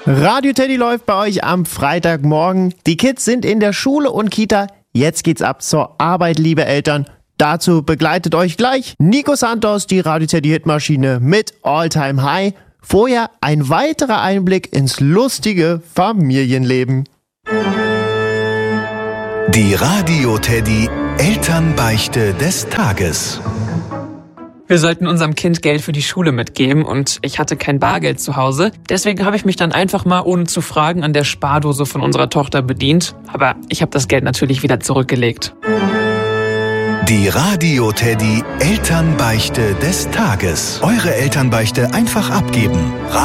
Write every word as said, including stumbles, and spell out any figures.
Radio Teddy läuft bei euch am Freitagmorgen. Die Kids sind in der Schule und Kita. Jetzt geht's ab zur Arbeit, liebe Eltern. Dazu begleitet euch gleich Nico Santos, die Radio Teddy Hitmaschine mit All Time High. Vorher ein weiterer Einblick ins lustige Familienleben. Die Radio Teddy Elternbeichte des Tages. Wir sollten unserem Kind Geld für die Schule mitgeben und ich hatte kein Bargeld zu Hause. Deswegen habe ich mich dann einfach mal, ohne zu fragen, an der Spardose von unserer Tochter bedient. Aber ich habe das Geld natürlich wieder zurückgelegt. Die Radio Teddy Elternbeichte des Tages. Eure Elternbeichte einfach abgeben.